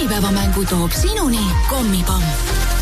sünnipäevamängu toob sinuni Kommipamm.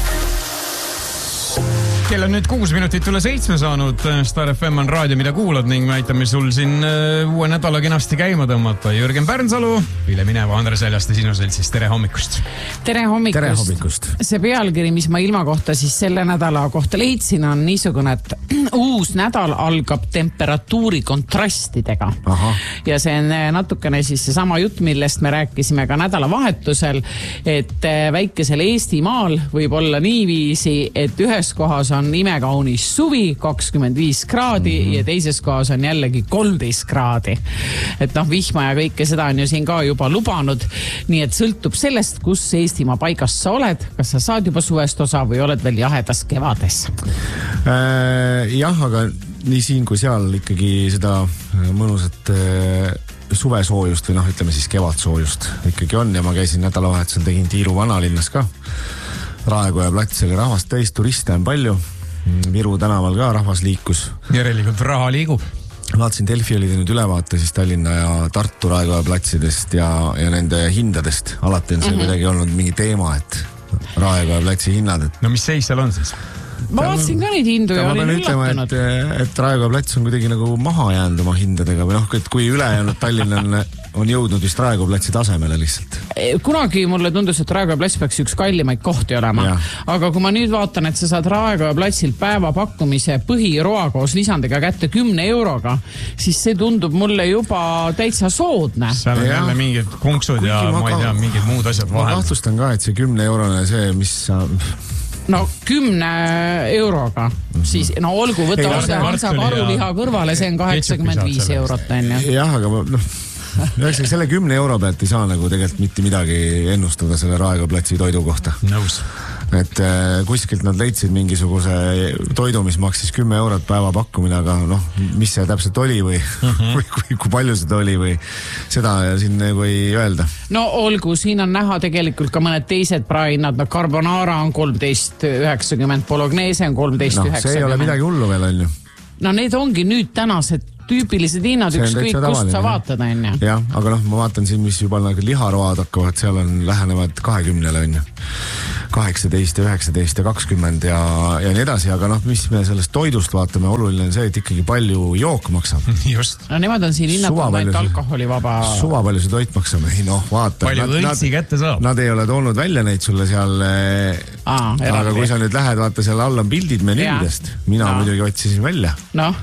Kell on nüüd 6 minutit üle 7 saanud. Star FM on raadio, mida kuulad ning me aitame sul siin uue nädala kenasti käima tõmmata. Jürgen Pärnsalu, Ville Mineva, Andres Väljast ja sinu seltsis. Tere hommikust! Tere hommikust! See pealkiri, mis ma ilma kohta siis selle nädala kohta leidsin, on niisugune, et uus nädal algab temperatuuri kontrastidega. Aha. Ja see on natukene siis see sama jutt, millest me rääkisime ka nädalavahetusel, et väikesel Eestimaal võib olla niiviisi, et ühes kohas on imekaunis suvi, 25 kraadi ja teises kohas on jällegi 13 kraadi. Et vihma ja kõike seda on ju siin ka juba lubanud. Nii et sõltub sellest, kus Eestimaa paigas sa oled, kas sa saad juba suvest osa või oled veel jahedas kevades. Jah, aga nii siin kui seal ikkagi seda mõnusat suvesoojust või ütleme siis kevadsoojust ikkagi on ja ma käisin nädalavahetusel, tegin Tiiru vanalinnas ka. Raekoja plats oli rahvast täis, turiste on palju. Viru tänaval ka rahvas liikus. Järelikult raha liigub. Vaatasin, Delfi oli teinud ülevaate siis Tallinna ja Tartu Raekoja platsidest ja nende hindadest. Alati on see kuidagi olnud mingi teema, et Raekoja platsi hinnad. No mis seis seal on siis? Ma vaatasin ka neid hindu ja olin üllatunud. Et Raekoja plats on kuidagi nagu maha jäänud oma hindadega või et kui ülejäänud Tallinn on jõudnud vist Raekoja platsi tasemele lihtsalt. Kunagi mulle tundus, et Raekoja plats peaks üks kallimaid kohti olema. Ja. Aga kui ma nüüd vaatan, et sa saad Raekoja platsil päevapakkumise põhiroa koos lisandiga kätte 10 euroga, siis see tundub mulle juba täitsa soodne. Seal on jälle mingid konksud ja ma ei tea, mingid muud asjad vahel. Ma kahtlustan ka, et see 10 eurone see, mis sa... No 10 euroga, siis olgu, võta Hansa karuliha kõrvale, see on 85 eurot. Jah, aga selle 10 euro pealt ei saa nagu tegelikult mitte midagi ennustada selle Raekoja platsi toidu kohta. Nõus. Et kuskilt nad leidsid mingisuguse toidu, mis maksis 10 eurot päeva pakkumine, aga mis see täpselt oli või kui palju seda oli või seda siin nagu ei öelda. No olgu, siin on näha tegelikult ka mõned teised prahinnad, carbonara on 13,90, bolognese on 13,90. See ei ole midagi hullu veel, on ju. No need ongi nüüd tänased tüüpilised hinnad, ükskõik kust sa vaatad, on ju. Jah, aga ma vaatan siin, mis juba liharoad hakkavad, seal on lähenevad 20, on ju. 18 ja 19 ja 20 ja nii edasi, aga mis me sellest toidust vaatame, oluline on see, et ikkagi palju jook maksab. Just. No nemad on siin hinnatud ainult alkoholivaba. Suva palju see toit maksab, vaata. Palju õitsi kätte saab. Nad ei ole toonud välja neid sulle seal, aga kui sa nüüd lähed, vaata seal all on pildid menüüdest, mina muidugi otsisin välja.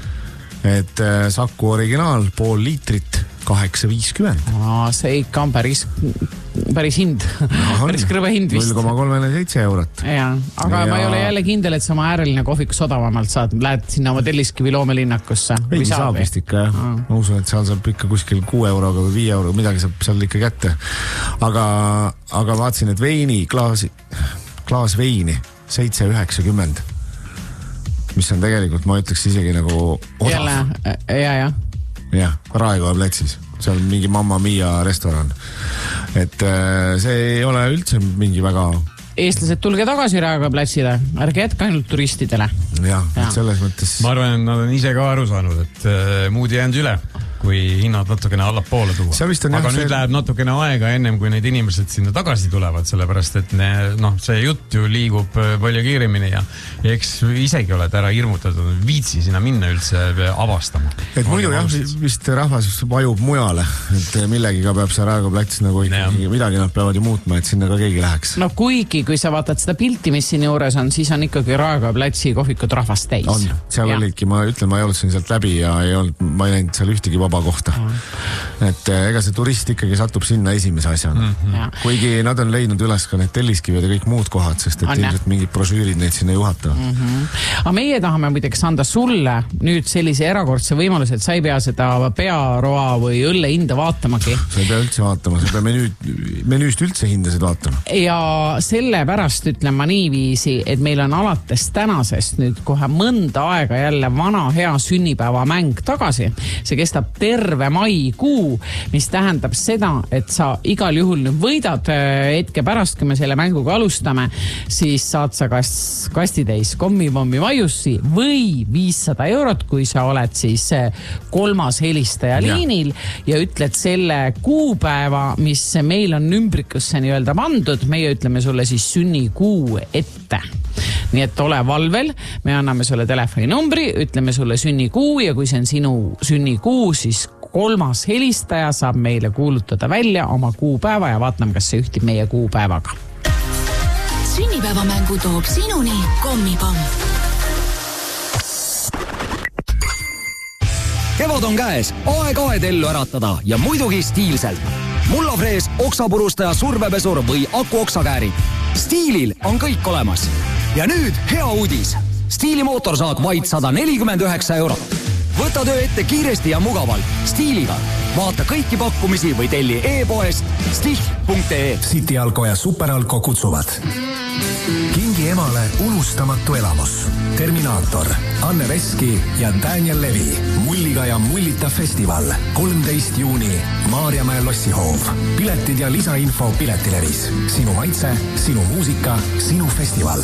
Et Saku originaal, pool liitrit, 8,50. See ikka on päris hind. Päris krõve hind vist. 0,37 eurot. Aga ma ei ole jälle kindel, et sa oma ääreline kohvikus odavamalt saad. Lähed sinna oma Telliskivi loomelinnakusse. Ei saab vist ikka, jah. Ma usun, et seal saab ikka kuskil 6 euroga või 5 euroga, midagi saab seal ikka kätte. Aga vaatasin, et veini, klaas veini, 7,90. Mis on tegelikult, ma ütleks isegi nagu odav. Jah, Raekoja platsis. Seal on mingi Mamma Mia restoran. Et see ei ole üldse mingi väga... Eestlased, tulge tagasi Raekoja platsile. Ärge jätka ainult turistidele. Jah, et selles mõttes... Ma arvan, et nad on ise ka aru saanud, et muud jäänud üle, kui hinnad natukene allapoole tuua. Aga nüüd läheb natukene aega ennem, kui need inimesed sinna tagasi tulevad, sellepärast, et see jutt ju liigub palju kiiremini ja eks isegi oled ära hirmutatud, viitsi sinna minna üldse avastama. Et muidu jah, vist rahvas vajub mujale, et millegiga peab see Raekoja plats nagu midagi nad peavad ju muutma, et sinna ka keegi läheks. No kuigi, kui sa vaatad seda pilti, mis siin juures on, siis on ikkagi Raekoja platsi kohvikud rahvast täis. On, seal olidki, ma ütlen, ma jalutasin sealt läbi ja ma ei näinud seal ühtegi vaba kohta. Et ega see turist ikkagi satub sinna esimese asjana. Kuigi nad on leidnud üles ka need Telliskivid ja kõik muud kohad, sest et ilmselt mingid brošüürid neid sinna juhatavad. Aga meie tahame muideks anda sulle nüüd sellise erakordse võimaluse, et sa ei pea seda pearoa või õlle hinda vaatamagi. Sa ei pea üldse vaatama, sa ei pea menüüst üldse hindasid vaatama. Ja sellepärast ütlen ma niiviisi, et meil on alates tänasest nüüd kohe mõnda aega jälle vana hea sünnipäevamäng tagasi. See kestab terve maikuu, mis tähendab seda, et sa igal juhul nüüd võidad hetke pärast, kui me selle mänguga alustame, siis saad sa kas kastitäis kommipommi maiussi või 500 €, kui sa oled siis 3. helistaja liinil ja ütled selle kuupäeva, mis meil on ümbrikusse nii-öelda pandud, meie ütleme sulle siis sünnikuu ette. Nii et ole valvel, me anname sulle telefoninumbri, ütleme sulle sünnikuu ja kui see on sinu sünnikuu, siis 3. helistaja saab meile kuulutada välja oma kuupäeva ja vaatame, kas see ühtib meie kuupäevaga. Sünnipäevamängu toob sinuni Kommipomm. Kevad on käes, aeg ellu äratada ja muidugi stiilselt. Mullafrees, oksapurustaja, survepesur või akuoksakäärid. Stiilil on kõik olemas. Ja nüüd hea uudis. Stiili mootorsaag vaid 149 €. Võta töö ette kiiresti ja mugavalt. Stiiliga. Vaata kõiki pakkumisi või telli e-poest stih.ee. City Alko ja Super Alko kutsuvad. Kingi emale unustamatu elamus. Terminaator, Anne Veski ja Daniel Levi. Mulliga ja mullita festival. 13 juuni, Maarjamäe lossihoov. Piletid ja lisainfo Piletilevis. Sinu maitse, sinu muusika, sinu festival.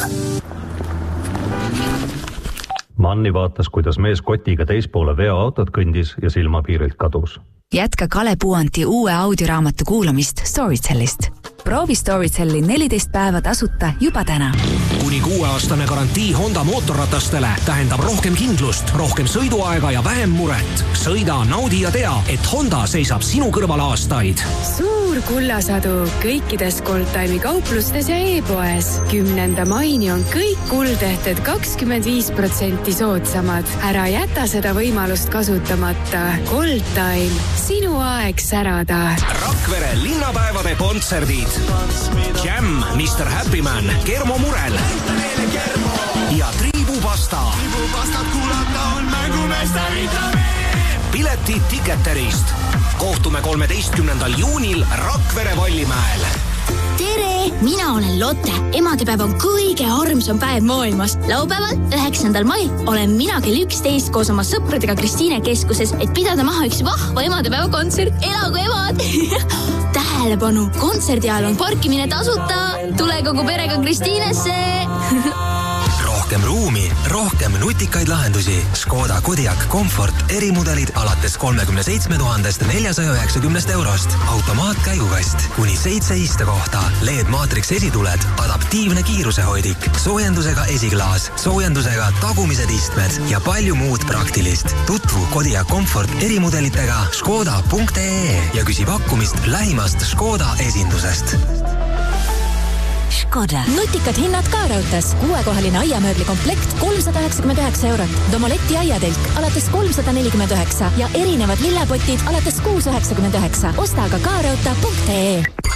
Manni vaatas, kuidas mees kotiga teispoole veoautot kõndis ja silmapiirilt kadus. Jätka Kale Puanti uue audioraamatu kuulamist Storytellist. Proovi Storytelli 14 päeva tasuta juba täna. Kuni 6-aastane garantii Honda mootorratastele tähendab rohkem kindlust, rohkem sõiduaega ja vähem muret. Sõida, naudi ja tea, et Honda seisab sinu kõrval aastaid. Suur kullasadu kõikides Goldtime'i kauplustes ja e-poes. 10. maini on kõik kuldehted 25% soodsamad. Ära jäta seda võimalust kasutamata. Goldtime, sinu aeg särada. Rakvere linnapäevade kontserdid. Jam, Mr. Happy Man, Kermo Murel ja Triibupasta. Triibupastat kuulata on mängumestarid. Piletid Ticketerist. Kohtume 13. juunil Rakvere Vallimäel. Tere, mina olen Lotte. Emadepäev on kõige armsam päev maailmas. Laupäeval, 9. mail olen mina kell 11 koos oma sõpradega Kristiine keskuses, et pidada maha üks vahva emadepäeva kontsert. Elagu emad! Tähelepanu, kontserdi ajal on parkimine tasuta. Tule kogu perega Kristiinesse! Rohkem ruumi, rohkem nutikaid lahendusi. Škoda Kodiaq Comfort erimudelid alates 37 490 €. Automaatkäigukast, kuni 7 istekohta, LED Matrix esituled, adaptiivne kiirusehoidik, soojendusega esiklaas, soojendusega tagumised istmed ja palju muud praktilist. Tutvu Kodiaq Comfort erimudelitega škoda.ee ja küsi pakkumist lähimast Škoda esindusest. Škoda. Nutikad hinnad ka raudtes. 6-kohaline aiamööbli komplekt 399 €. Domoletti aiatelk alates 349 ja erinevad lillepotid alates 699. Osta aga kaarauta.ee.